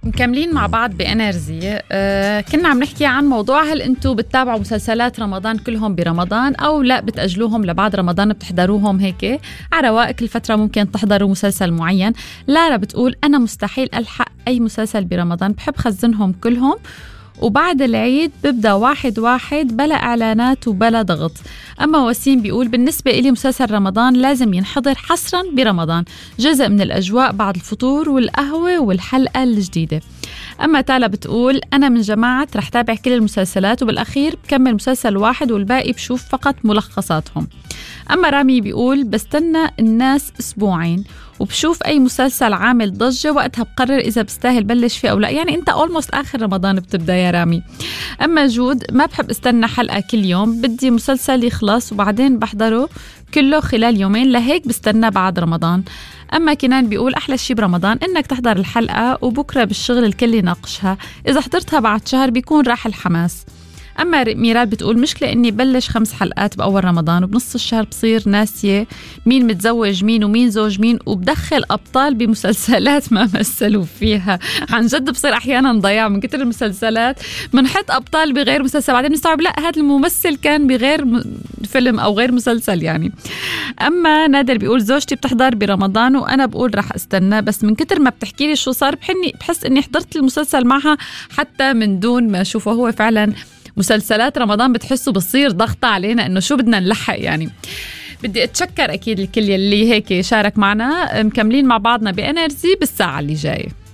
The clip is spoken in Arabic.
مكملين مع بعض بإنرجي. كنا عم نحكي عن موضوع هل انتو بتتابعوا مسلسلات رمضان كلهم برمضان او لا بتأجلوهم لبعد رمضان بتحضروهم هيك على رواق كل فترة ممكن تحضروا مسلسل معين. لارا بتقول أنا مستحيل ألحق أي مسلسل برمضان، بحب خزنهم كلهم وبعد العيد ببدأ واحد واحد بلا إعلانات وبلا ضغط. أما وسيم بيقول بالنسبة إلي مسلسل رمضان لازم ينحضر حصرا برمضان، جزء من الأجواء بعد الفطور والقهوة والحلقة الجديدة. أما تالا بتقول أنا من جماعة رح تابع كل المسلسلات وبالأخير بكمل مسلسل واحد والباقي بشوف فقط ملخصاتهم. أما رامي بيقول بستنى الناس أسبوعين وبشوف أي مسلسل عامل ضجة وقتها بقرر إذا بستاهل بلش فيه أو لا. يعني أنت almost آخر رمضان بتبدأ يا رامي. أما جود ما بحب استنى حلقة كل يوم، بدي مسلسل يخلص وبعدين بحضره كله خلال يومين، لهيك بستنى بعد رمضان. أما كنان بيقول أحلى شي برمضان إنك تحضر الحلقة وبكرة بالشغل الكل يناقشها، إذا حضرتها بعد شهر بيكون راح الحماس. أما ميرال بتقول مشكلة إني بلش 5 حلقات بأول رمضان وبنص الشهر بصير ناسية مين متزوج مين ومين زوج مين، وبدخل أبطال بمسلسلات ما مثلوا فيها. عن جد بصير أحيانا ضياع من كتر المسلسلات، منحط أبطال بغير مسلسل بعدين نستوعب لا هذا الممثل كان بغير فيلم أو غير مسلسل يعني. أما نادر بيقول زوجتي بتحضر برمضان وأنا بقول رح استنى، بس من كتر ما بتحكي لي شو صار بحس إني حضرت المسلسل معها حتى من دون ما أشوفه. هو فعلا مسلسلات رمضان بتحسوا بصير ضغطة علينا إنه شو بدنا نلحق يعني. بدي أتشكر أكيد الكل يلي هيك شارك معنا. مكملين مع بعضنا بإنرجي بالساعة اللي جاية.